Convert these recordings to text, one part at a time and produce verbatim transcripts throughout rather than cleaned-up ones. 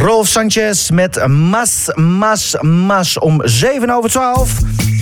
Rolf Sanchez met Mas, Mas, Mas om zeven over twaalf.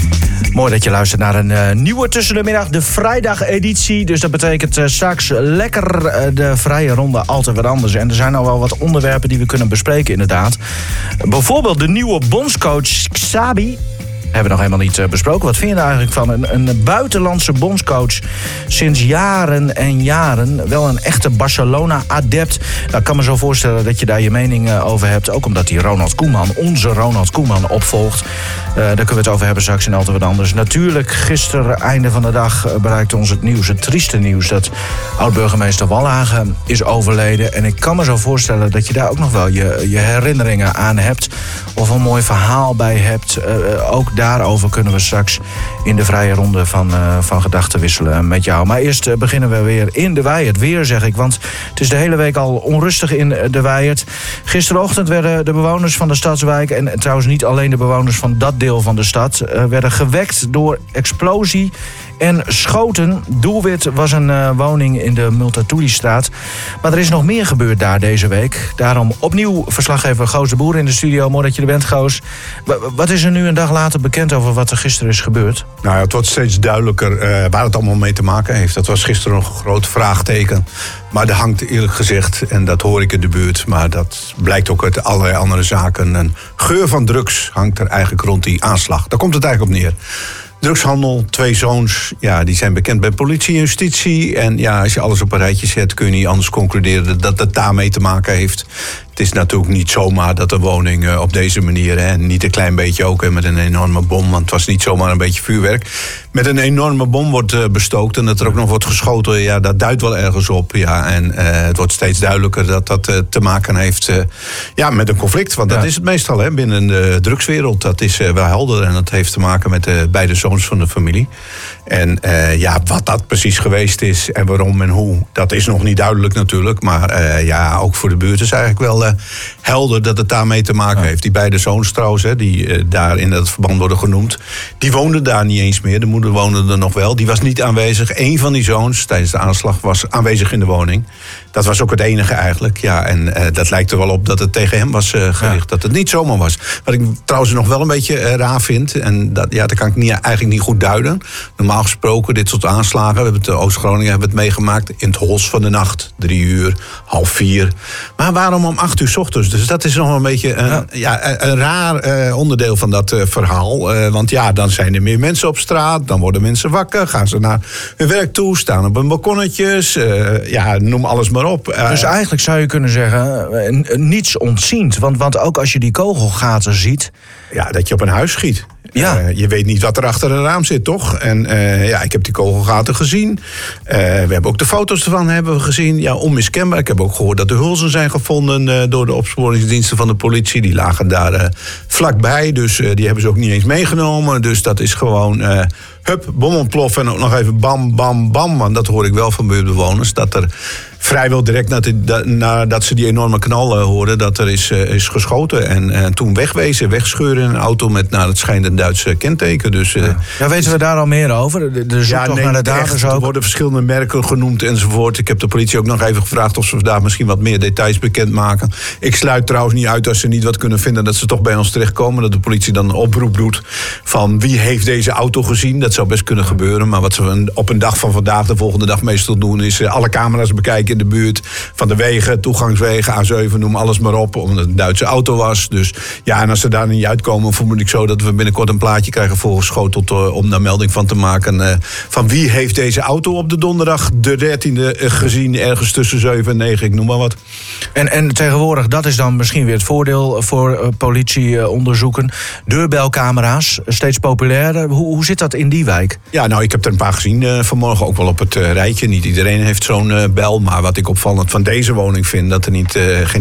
Mooi dat je luistert naar een uh, nieuwe tussen de middag, de vrijdageditie. Dus dat betekent uh, straks lekker uh, de vrije ronde altijd wat anders. En er zijn al wel wat onderwerpen die we kunnen bespreken inderdaad. Bijvoorbeeld de nieuwe bondscoach Xabi. Hebben we nog helemaal niet uh, besproken. Wat vind je er eigenlijk van? Een, een buitenlandse bondscoach sinds jaren en jaren. Wel een echte Barcelona-adept. Nou, ik kan me zo voorstellen dat je daar je mening uh, over hebt. Ook omdat hij Ronald Koeman, onze Ronald Koeman, opvolgt. Uh, daar kunnen we het over hebben straks in Altijd Wat Anders. Natuurlijk, gisteren, einde van de dag, uh, bereikte ons het nieuws, het trieste nieuws, dat oud-burgemeester Walhagen is overleden. En ik kan me zo voorstellen dat je daar ook nog wel je, je herinneringen aan hebt. Of een mooi verhaal bij hebt. Uh, ook daarover kunnen we straks in de vrije ronde van, uh, van gedachten wisselen met jou. Maar eerst uh, beginnen we weer in de Wijert. Weer zeg ik, want het is de hele week al onrustig in de Wijert. Gisterochtend werden de bewoners van de Stadswijk, en trouwens niet alleen de bewoners van dat deel van de stad, uh, werden gewekt door explosie en schoten. Doelwit was een uh, woning in de Multatuli-straat. Maar er is nog meer gebeurd daar deze week. Daarom opnieuw verslaggever Goos de Boer in de studio. Mooi dat je er bent, Goos. W- wat is er nu een dag later bekend over wat er gisteren is gebeurd? Nou ja, het wordt steeds duidelijker uh, waar het allemaal mee te maken heeft. Dat was gisteren nog een groot vraagteken. Maar er hangt eerlijk gezegd, en dat hoor ik in de buurt, maar dat blijkt ook uit allerlei andere zaken, een geur van drugs hangt er eigenlijk rond die aanslag. Daar komt het eigenlijk op neer. Drugshandel, twee zoons, ja, die zijn bekend bij politie en justitie. En ja, als je alles op een rijtje zet, kun je niet anders concluderen dat het daarmee te maken heeft. Het is natuurlijk niet zomaar dat een woning uh, op deze manier, hè, niet een klein beetje ook, hè, met een enorme bom, want het was niet zomaar een beetje vuurwerk, met een enorme bom wordt uh, bestookt en dat er ook nog wordt geschoten, ja, dat duidt wel ergens op. Ja, en uh, het wordt steeds duidelijker dat dat uh, te maken heeft uh, ja, met een conflict, want dat ja. is het meestal hè, binnen de drugswereld. Dat is uh, wel helder en dat heeft te maken met de beide zoons van de familie. En uh, ja, wat dat precies geweest is en waarom en hoe, dat is nog niet duidelijk natuurlijk. Maar uh, ja, ook voor de buurt is eigenlijk wel uh, helder dat het daarmee te maken ja. heeft. Die beide zoons trouwens, hè, die uh, daar in dat verband worden genoemd, die woonden daar niet eens meer. De moeder woonde er nog wel. Die was niet aanwezig. Eén van die zoons tijdens de aanslag was aanwezig in de woning. Dat was ook het enige eigenlijk. Ja, en uh, dat lijkt er wel op dat het tegen hem was uh, gericht. Ja. Dat het niet zomaar was. Wat ik trouwens nog wel een beetje uh, raar vind, en dat, ja, dat kan ik niet, eigenlijk niet goed duiden. Normaal gesproken, dit soort aanslagen, we hebben het uh, Oost-Groningen hebben het meegemaakt in het hols van de nacht. Drie uur, half vier. Maar waarom om acht uur 's ochtends? Dus dat is nog een beetje uh, ja. Ja, een raar uh, onderdeel van dat uh, verhaal. Uh, want ja, dan zijn er meer mensen op straat. Dan worden mensen wakker. Gaan ze naar hun werk toe. Staan op hun balkonnetjes. Uh, ja, noem alles maar op. Uh, dus eigenlijk zou je kunnen zeggen, uh, niets ontziend. Want, want ook als je die kogelgaten ziet, ja, dat je op een huis schiet. Ja. Uh, je weet niet wat er achter een raam zit, toch? En uh, ja, ik heb die kogelgaten gezien. Uh, we hebben ook de foto's ervan hebben we gezien. Ja, onmiskenbaar. Ik heb ook gehoord dat de hulzen zijn gevonden uh, door de opsporingsdiensten van de politie. Die lagen daar uh, vlakbij, dus uh, die hebben ze ook niet eens meegenomen. Dus dat is gewoon Uh, hup, bom ontploffen en ook nog even bam, bam, bam. Want dat hoor ik wel van buurtbewoners. Dat er vrijwel direct nadat na, na ze die enorme knal uh, hoorden, dat er is, uh, is geschoten. En uh, toen wegwezen, wegscheuren in een auto met, naar het schijnt een Duitse kenteken. Dus, uh, ja. ja, weten we daar al meer over? De, de ja, nee, naar de daders ook. Er worden verschillende merken genoemd enzovoort. Ik heb de politie ook nog even gevraagd of ze vandaag misschien wat meer details bekendmaken. Ik sluit trouwens niet uit als ze niet wat kunnen vinden, dat ze toch bij ons terechtkomen. Dat de politie dan een oproep doet van wie heeft deze auto gezien. Dat zou best kunnen gebeuren. Maar wat ze op een dag van vandaag, de volgende dag meestal doen, is uh, alle camera's bekijken in de buurt van de wegen, toegangswegen, A zeven, noem alles maar op, omdat het een Duitse auto was. Dus ja, en als ze daar niet uitkomen, vermoed ik zo dat we binnenkort een plaatje krijgen voorgeschoteld uh, om daar melding van te maken. Uh, van wie heeft deze auto op de donderdag de dertiende uh, gezien, ergens tussen zeven en negen, ik noem maar wat. En, en tegenwoordig, dat is dan misschien weer het voordeel voor uh, politieonderzoeken. Uh, Deurbelcamera's, steeds populairder. Hoe, hoe zit dat in die wijk? Ja, nou, ik heb er een paar gezien uh, vanmorgen, ook wel op het uh, rijtje. Niet iedereen heeft zo'n uh, bel, maar wat ik opvallend van deze woning vind, dat er niet uh, geen